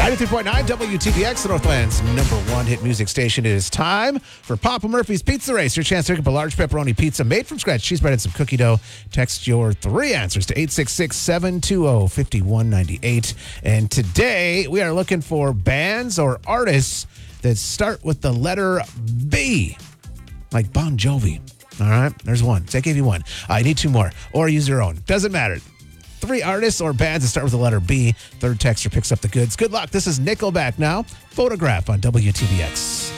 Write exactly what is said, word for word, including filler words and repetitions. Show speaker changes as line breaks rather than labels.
ninety-three point nine W T B X, the Northland's number one hit music station. It is time for Papa Murphy's Pizza Race. Your chance to pick up a large pepperoni pizza made from scratch, cheese bread, and some cookie dough. Text your three answers to eight six six, seven two zero, five one nine eight. And today we are looking for bands or artists that start with the letter B, like Bon Jovi. All right, there's one. So I gave you one. I need two more, or use your own. Doesn't matter. Three artists or bands that start with the letter B. Third texter picks up the goods. Good luck. This is Nickelback now. Photograph on W T B X.